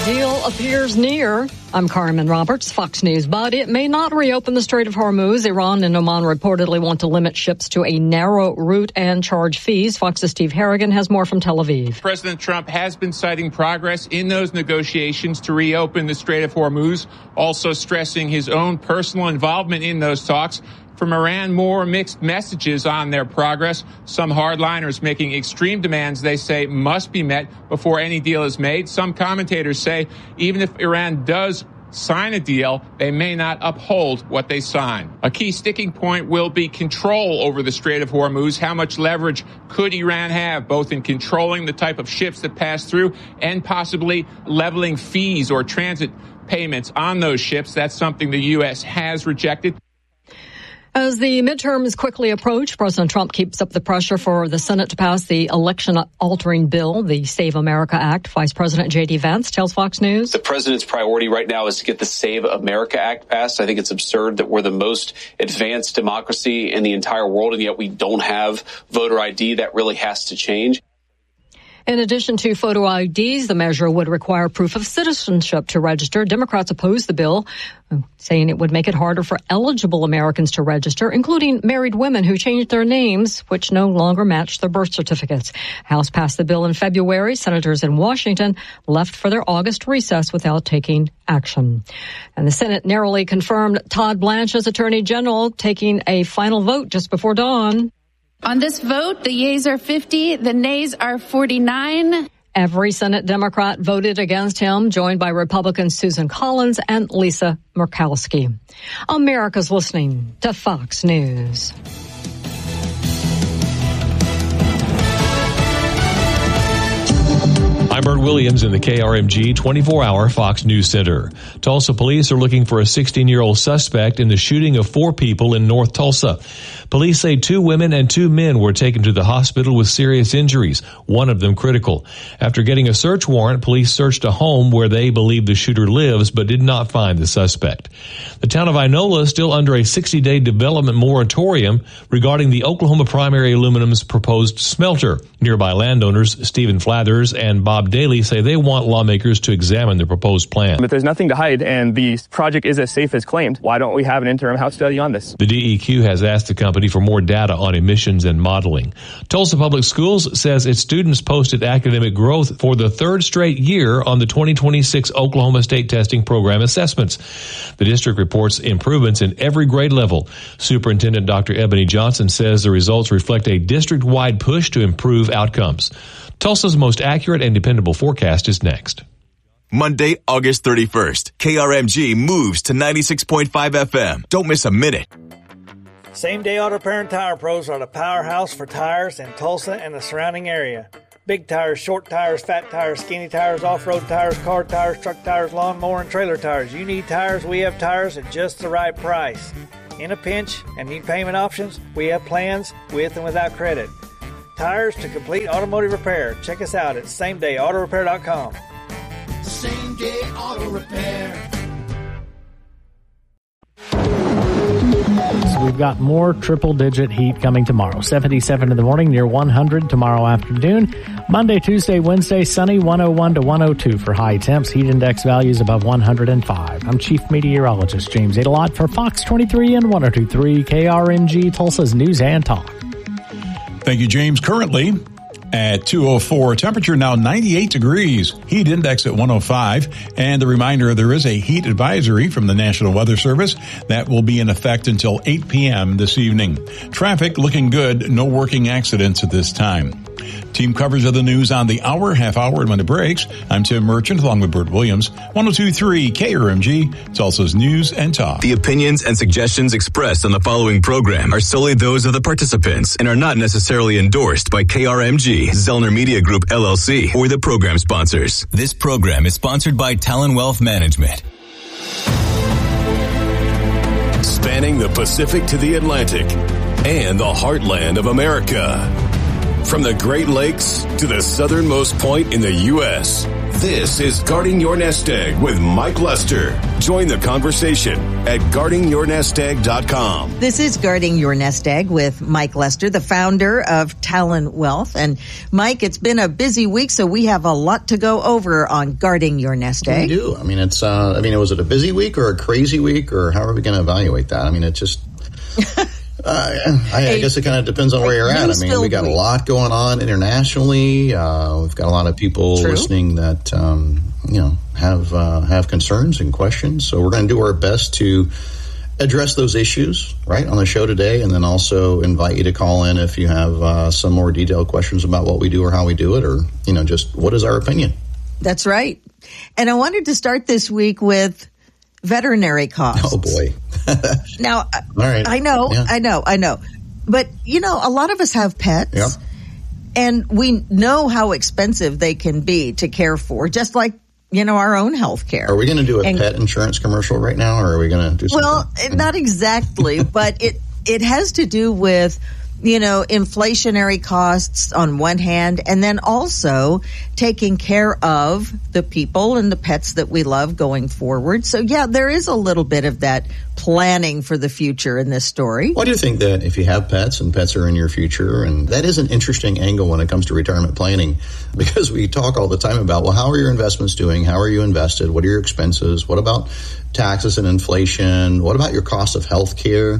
Deal appears near. I'm Carmen Roberts, Fox News. But it may not reopen the Strait of Hormuz. Iran and Oman reportedly want to limit ships to a narrow route and charge fees. Fox's Steve Harrigan has more from Tel Aviv. President Trump has been citing progress in those negotiations to reopen the Strait of Hormuz, also stressing his own personal involvement in those talks. From Iran, more mixed messages on their progress. Some hardliners making extreme demands they say must be met before any deal is made. Some commentators say even if Iran does sign a deal, they may not uphold what they sign. A key sticking point will be control over the Strait of Hormuz. How much leverage could Iran have, both in controlling the type of ships that pass through and possibly leveling fees or transit payments on those ships? That's something the U.S. has rejected. As the midterms quickly approach, President Trump keeps up the pressure for the Senate to pass the election-altering bill, the Save America Act. Vice President J.D. Vance tells Fox News. The president's priority right now is to get the Save America Act passed. I think it's absurd that we're the most advanced democracy in the entire world, and yet we don't have voter ID. That really has to change. In addition to photo IDs, the measure would require proof of citizenship to register. Democrats oppose the bill, saying it would make it harder for eligible Americans to register, including married women who changed their names, which no longer match their birth certificates. House passed the bill in February. Senators in Washington left for their August recess without taking action. And the Senate narrowly confirmed Todd Blanche as Attorney General, taking a final vote just before dawn. On this vote, the yeas are 50, the nays are 49. Every Senate Democrat voted against him, joined by Republicans Susan Collins and Lisa Murkowski. America's listening to Fox News. I'm Bert Williams in the KRMG 24-hour Fox News Center. Tulsa police are looking for a 16-year-old suspect in the shooting of 4 people in North Tulsa. Police say 2 women and 2 men were taken to the hospital with serious injuries, one of them critical. After getting a search warrant, police searched a home where they believe the shooter lives but did not find the suspect. The town of Inola is still under a 60-day development moratorium regarding the Oklahoma Primary Aluminum's proposed smelter. Nearby landowners Stephen Flathers and Bob Daly say they want lawmakers to examine the proposed plan. If there's nothing to hide and the project is as safe as claimed, why don't we have an interim House study on this? The DEQ has asked the company for more data on emissions and modeling. Tulsa Public Schools says its students posted academic growth for the 3rd straight year on the 2026 Oklahoma State Testing Program assessments. The district reports improvements in every grade level. Superintendent Dr. Ebony Johnson says the results reflect a district-wide push to improve outcomes. Tulsa's most accurate and dependable forecast is next. Monday, August 31st, KRMG moves to 96.5 FM. Don't miss a minute. Same Day Auto Repair and Tire Pros are the powerhouse for tires in Tulsa and the surrounding area. Big tires, short tires, fat tires, skinny tires, off-road tires, car tires, truck tires, lawnmower, and trailer tires. You need tires, we have tires at just the right price. In a pinch and need payment options, we have plans with and without credit. Tires to complete automotive repair. Check us out at SameDayAutoRepair.com. Same Day Auto Repair. So we've got more triple-digit heat coming tomorrow. 77 in the morning, near 100 tomorrow afternoon. Monday, Tuesday, Wednesday, sunny, 101 to 102 for high temps. Heat index values above 105. I'm Chief Meteorologist James Adelot for Fox 23 and 102.3 KRMG, Tulsa's News and Talk. Thank you, James. Currently at 2:04, temperature now 98 degrees, heat index at 105. And a reminder, there is a heat advisory from the National Weather Service that will be in effect until 8 p.m. this evening. Traffic looking good, no working accidents at this time. Team coverage of the news on the hour, half hour, and when it breaks. I'm Tim Merchant along with Bert Williams. 102.3 KRMG, Tulsa's News and Talk. The opinions and suggestions expressed on the following program are solely those of the participants and are not necessarily endorsed by KRMG, Zellner Media Group, LLC, or the program sponsors. This program is sponsored by Talon Wealth Management. Spanning the Pacific to the Atlantic and the heartland of America. From the Great Lakes to the southernmost point in the U.S., This is Guarding Your Nest Egg with Mike Lester. Join the conversation at guardingyournestegg.com. This is Guarding Your Nest Egg with Mike Lester, the founder of Talon Wealth. And Mike, it's been a busy week, so we have a lot to go over on Guarding Your Nest Egg. We do. I mean, was it a busy week or a crazy week, or how are we going to evaluate that? I mean, it just... I guess it kind of depends on where you're at. I mean, we got a lot going on internationally. We've got a lot of people listening that have concerns and questions. So we're going to do our best to address those issues right on the show today, and then also invite you to call in if you have some more detailed questions about what we do or how we do it, or just what is our opinion. That's right. And I wanted to start this week with veterinary costs. Oh boy. Now, all right. I know. But, a lot of us have pets. Yep. And we know how expensive they can be to care for, just like, our own health care. Are we going to do a pet insurance commercial right now, or are we going to do something? Well, not exactly, but it has to do with, inflationary costs on one hand, and then also taking care of the people and the pets that we love going forward. So, yeah, there is a little bit of that planning for the future in this story. Well, I do think that if you have pets and pets are in your future, and that is an interesting angle when it comes to retirement planning, because we talk all the time about, well, how are your investments doing? How are you invested? What are your expenses? What about taxes and inflation? What about your cost of health care?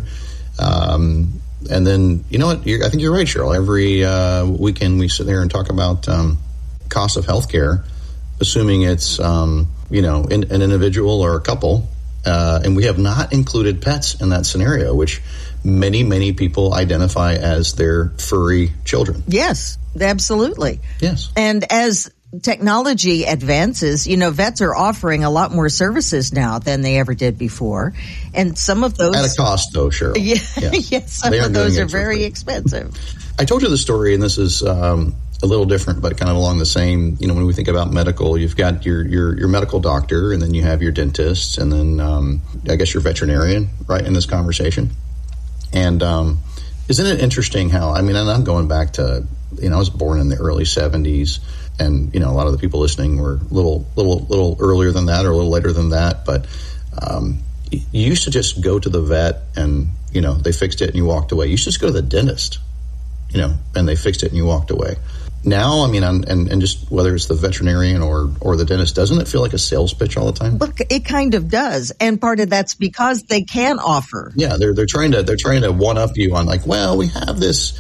And then, I think you're right, Cheryl. Every weekend we sit there and talk about cost of health care, assuming it's, an individual or a couple. And we have not included pets in that scenario, which many, many people identify as their furry children. Yes, absolutely. Yes. And as technology advances, vets are offering a lot more services now than they ever did before. And some of those... At a cost, though, Cheryl. Yes, some of those are very expensive. I told you the story, and this is a little different, but kind of along the same, when we think about medical, you've got your medical doctor, and then you have your dentist, and then I guess your veterinarian, right, in this conversation. And isn't it interesting how, and I'm going back to, I was born in the early 70s, and, a lot of the people listening were a little earlier than that or a little later than that. But you used to just go to the vet and, they fixed it and you walked away. You used to just go to the dentist, and they fixed it and you walked away. Now, and just whether it's the veterinarian or the dentist, doesn't it feel like a sales pitch all the time? Look, it kind of does. And part of that's because they can offer. Yeah, they're trying to one up you on like, well, we have this,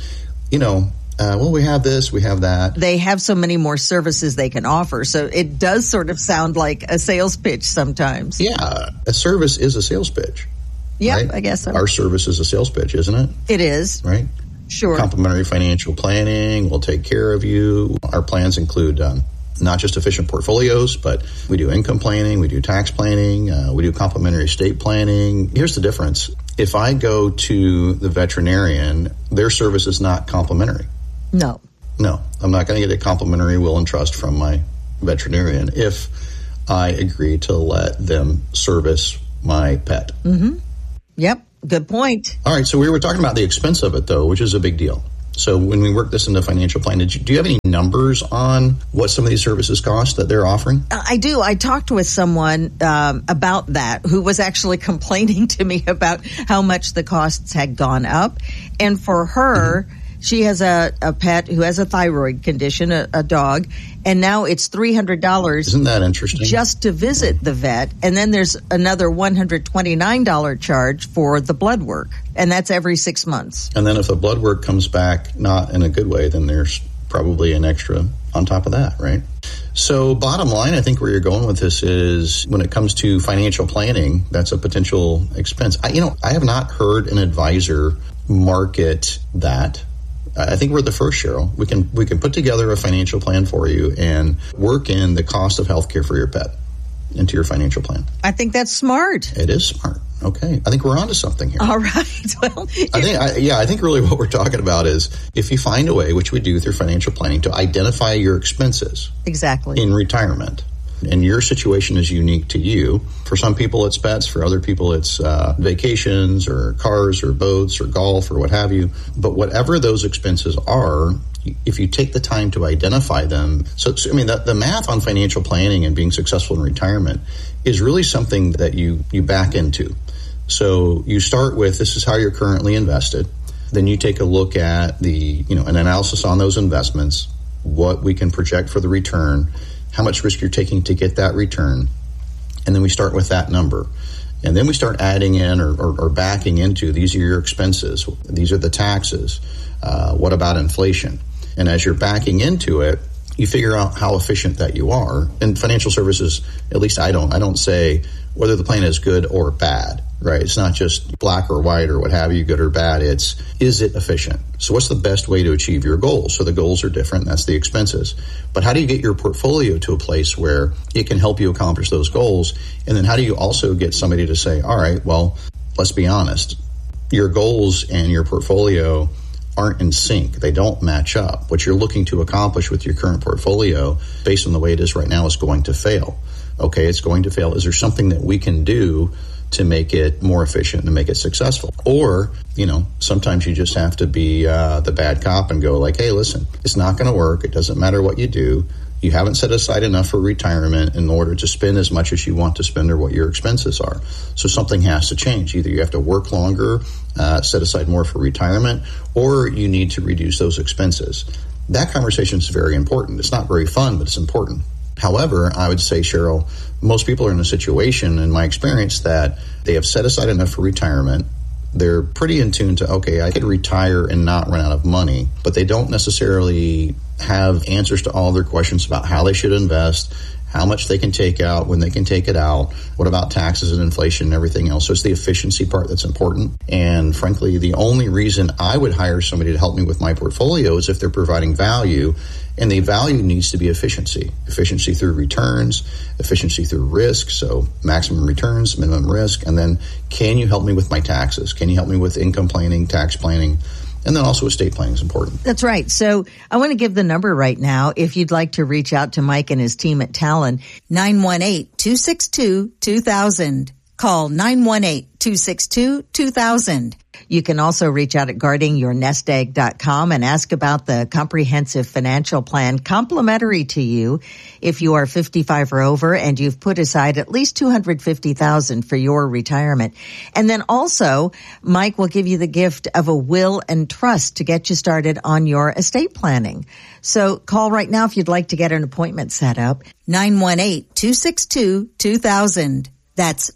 we have this, we have that. They have so many more services they can offer. So it does sort of sound like a sales pitch sometimes. Yeah, a service is a sales pitch. Yeah, right? I guess so. Our service is a sales pitch, isn't it? It is. Right? Sure. Complimentary financial planning. We'll take care of you. Our plans include not just efficient portfolios, but we do income planning, we do tax planning, we do complimentary estate planning. Here's the difference. If I go to the veterinarian, their service is not complimentary. No, I'm not going to get a complimentary will and trust from my veterinarian if I agree to let them service my pet. Mm-hmm. Yep, good point. All right, so we were talking about the expense of it, though, which is a big deal. So when we work this into financial plan, do you have any numbers on what some of these services cost that they're offering? I do. I talked with someone about that who was actually complaining to me about how much the costs had gone up. And for her, she has a pet who has a thyroid condition, a dog, and now it's $300. Isn't that interesting? Just to visit the vet. And then there's another $129 charge for the blood work. And that's every 6 months. And then if the blood work comes back not in a good way, then there's probably an extra on top of that, right? So bottom line, I think where you're going with this is when it comes to financial planning, that's a potential expense. I have not heard an advisor market that. I think we're the first, Cheryl. We can put together a financial plan for you and work in the cost of healthcare for your pet into your financial plan. I think that's smart. It is smart. Okay. I think we're onto something here. All right. Well, I think really what we're talking about is if you find a way, which we do through financial planning, to identify your expenses. Exactly. In retirement, And your situation is unique to you. For some people, it's pets. For other people, it's vacations or cars or boats or golf or what have you. But whatever those expenses are, if you take the time to identify them, the math on financial planning and being successful in retirement is really something that you back into. So you start with, this is how you're currently invested. Then you take a look at an analysis on those investments, what we can project for the return, how much risk you're taking to get that return. And then we start with that number. And then we start adding in or backing into, these are your expenses. These are the taxes. What about inflation? And as you're backing into it, you figure out how efficient that you are. In financial services, at least I don't say whether the plan is good or bad, right? It's not just black or white or what have you, good or bad. It's, is it efficient? So what's the best way to achieve your goals? So the goals are different. That's the expenses. But how do you get your portfolio to a place where it can help you accomplish those goals? And then how do you also get somebody to say, all right, well, let's be honest. Your goals and your portfolio aren't in sync. They don't match up. What you're looking to accomplish with your current portfolio, based on the way it is right now, is going to fail. Okay, it's going to fail. Is there something that we can do to make it more efficient and make it successful? Or, sometimes you just have to be the bad cop and go like, hey, listen, it's not going to work. It doesn't matter what you do. You haven't set aside enough for retirement in order to spend as much as you want to spend or what your expenses are. So something has to change. Either you have to work longer, set aside more for retirement, or you need to reduce those expenses. That conversation is very important. It's not very fun, but it's important. However, I would say, Cheryl, most people are in a situation, in my experience, that they have set aside enough for retirement. They're pretty in tune to, okay, I could retire and not run out of money, but they don't necessarily have answers to all their questions about how they should invest, how much they can take out, when they can take it out, what about taxes and inflation and everything else. So it's the efficiency part that's important. And frankly, the only reason I would hire somebody to help me with my portfolio is if they're providing value. And the value needs to be efficiency. Efficiency through returns, efficiency through risk, so maximum returns, minimum risk, and then can you help me with my taxes? Can you help me with income planning, tax planning? And then also estate planning is important. That's right. So I want to give the number right now if you'd like to reach out to Mike and his team at Talon, 918-262-2000. Call 918-262-2000. You can also reach out at guardingyournestegg.com and ask about the comprehensive financial plan complimentary to you if you are 55 or over and you've put aside at least $250,000 for your retirement. And then also, Mike will give you the gift of a will and trust to get you started on your estate planning. So call right now if you'd like to get an appointment set up. 918-262-2000. That's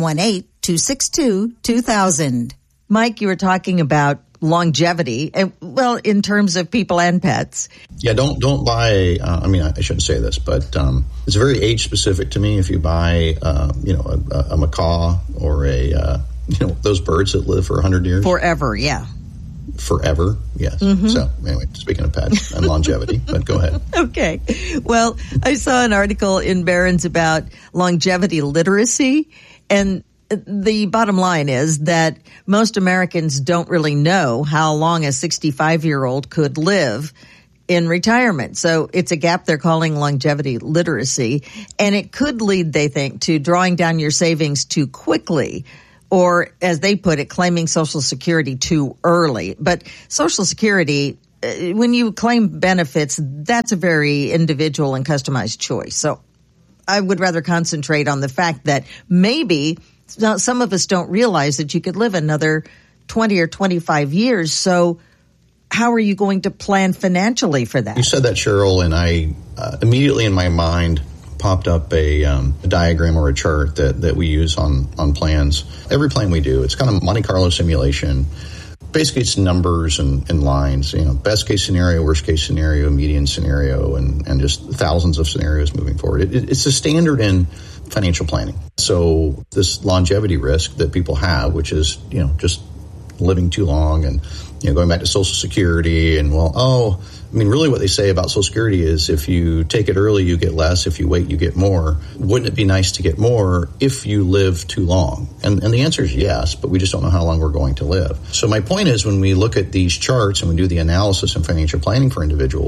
918-262-2000. Mike, you were talking about longevity, in terms of people and pets. Yeah, don't buy, I shouldn't say this, but it's very age specific to me. If you buy, a macaw or those birds that live for 100 years. Forever, yeah. Forever, yes. Mm-hmm. So anyway, speaking of pets and longevity, but go ahead. Okay. Well, I saw an article in Barron's about longevity literacy, and the bottom line is that most Americans don't really know how long a 65-year-old could live in retirement. So it's a gap they're calling longevity literacy, and it could lead, they think, to drawing down your savings too quickly, or, as they put it, claiming Social Security too early. But Social Security, when you claim benefits, that's a very individual and customized choice. So I would rather concentrate on the fact that maybe some of us don't realize that you could live another 20 or 25 years. So how are you going to plan financially for that? You said that, Cheryl, and I immediately in my mind popped up a diagram or a chart that we use on plans. Every plan we do, it's kind of Monte Carlo simulation. Basically, it's numbers and lines, best case scenario, worst case scenario, median scenario, and just thousands of scenarios moving forward. It's a standard in financial planning. So this longevity risk that people have, which is, just living too long and, going back to Social Security and, really what they say about Social Security is if you take it early, you get less. If you wait, you get more. Wouldn't it be nice to get more if you live too long? And the answer is yes, but we just don't know how long we're going to live. So my point is when we look at these charts and we do the analysis and financial planning for individuals,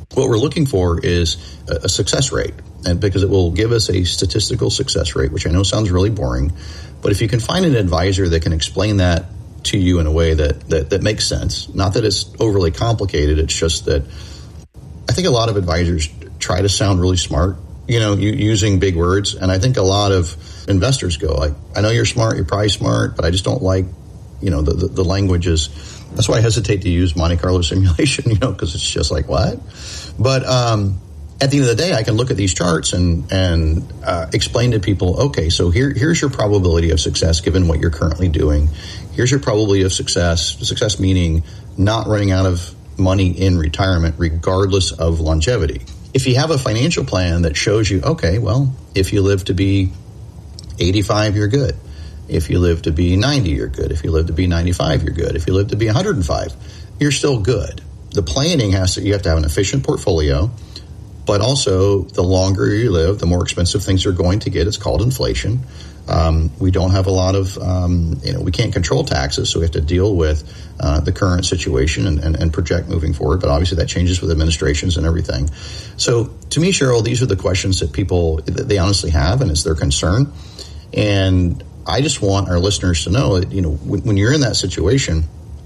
What we're looking for is a success rate, and because it will give us a statistical success rate, which I know sounds really boring, but if you can find an advisor that can explain that to you in a way that makes sense, not that it's overly complicated, it's just that I think a lot of advisors try to sound really smart, using big words, and I think a lot of investors go like, I know you're smart, you're probably smart, but I just don't like, the language is. That's why I hesitate to use Monte Carlo simulation, because it's just like, what? But at the end of the day, I can look at these charts and explain to people, okay, so here's your probability of success given what you're currently doing. Here's your probability of success meaning not running out of money in retirement regardless of longevity. If you have a financial plan that shows you, okay, well, if you live to be 85, you're good. If you live to be 90, you're good. If you live to be 95, you're good. If you live to be 105, you're still good. The planning you have to have an efficient portfolio, but also the longer you live, the more expensive things are going to get. It's called inflation. We don't have a lot of, we can't control taxes, so we have to deal with the current situation and project moving forward. But obviously that changes with administrations and everything. So to me, Cheryl, these are the questions that people, they honestly have, and it's their concern. And I just want our listeners to know that, when you're in that situation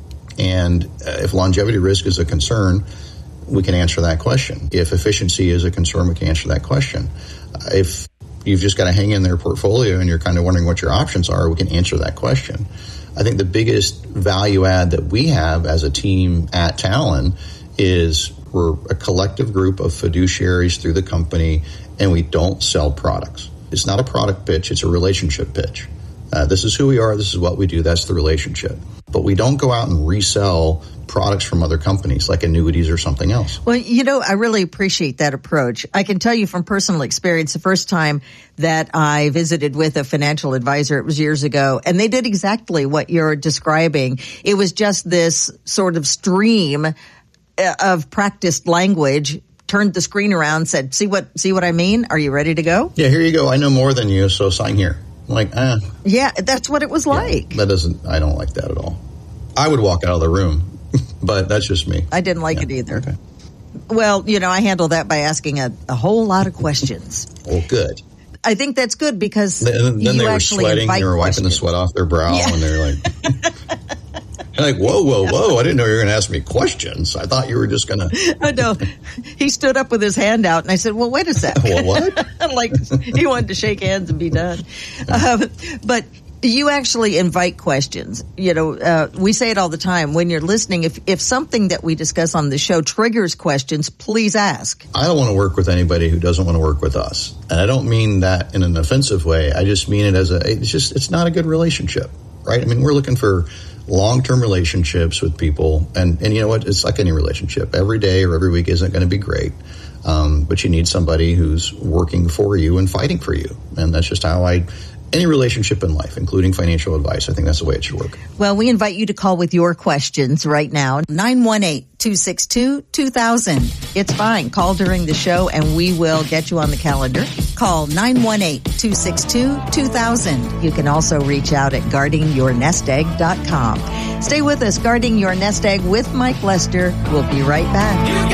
and if longevity risk is a concern, we can answer that question. If efficiency is a concern, we can answer that question. If you've just got to hang in their portfolio and you're kind of wondering what your options are, we can answer that question. I think the biggest value add that we have as a team at Talon is we're a collective group of fiduciaries through the company, and we don't sell products. It's not a product pitch, it's a relationship pitch. This is who we are, this is what we do, that's the relationship. But we don't go out and resell products from other companies like annuities or something else. Well, I really appreciate that approach. I can tell you from personal experience, the first time that I visited with a financial advisor, it was years ago, and they did exactly what you're describing. It was just this sort of stream of practiced language, turned the screen around, said, see what I mean? Are you ready to go? Yeah, here you go. I know more than you, so sign here. I'm like, Yeah, that's what it was like. I don't like that at all. I would walk out of the room, but that's just me. I didn't like it either. Okay. Well, I handle that by asking a whole lot lot of questions. Oh, good. I think that's good because then they were sweating. They were wiping the sweat off their brow, and they're like, whoa! I didn't know you were going to ask me questions. I thought you were just going to. I know. He stood up with his hand out, and I said, "Well, wait a second." Well, what? Like he wanted to shake hands and be done, but. You actually invite questions. We say it all the time when you're listening. If something that we discuss on the show triggers questions, please ask. I don't want to work with anybody who doesn't want to work with us. And I don't mean that in an offensive way. I just mean it as it's not a good relationship, right? I mean, we're looking for long-term relationships with people. And you know what? It's like any relationship. Every day or every week isn't going to be great. But you need somebody who's working for you and fighting for you. And that's just how any relationship in life, including financial advice, I think that's the way it should work. Well, we invite you to call with your questions right now. 918-262-2000. It's fine. Call during the show and we will get you on the calendar. Call 918-262-2000. You can also reach out at guardingyournestegg.com. Stay with us, Guarding Your Nest Egg with Mike Lester. We'll be right back.